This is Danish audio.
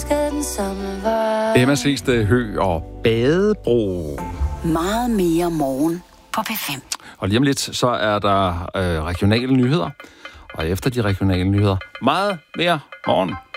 elskede den samme vej. Emma Sigste Hø og Badebro. Meget mere morgen på P5. Og lige om lidt, så er der regionale nyheder. Og efter de regionale nyheder, meget mere morgen.